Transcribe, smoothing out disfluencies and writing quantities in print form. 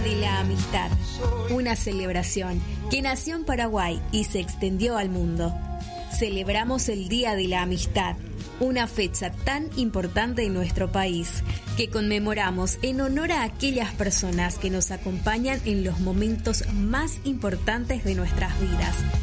de la Amistad, una celebración que nació en Paraguay y se extendió al mundo. Celebramos el Día de la Amistad, una fecha tan importante en nuestro país, que conmemoramos en honor a aquellas personas que nos acompañan en los momentos más importantes de nuestras vidas,